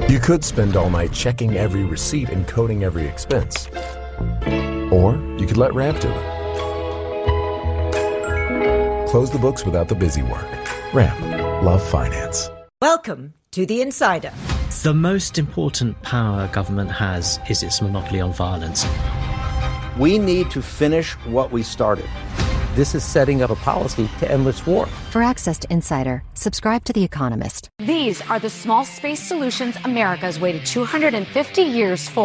You could spend all night checking every receipt and coding every expense. Or you could let Ramp do it. Close the books without the busy work. Ramp. Love finance. Welcome to The Insider. The most important power government has is its monopoly on violence. We need to finish what we started. This is setting up a policy to end this war. For access to Insider, subscribe to The Economist. These are the small space solutions America's waited 250 years for.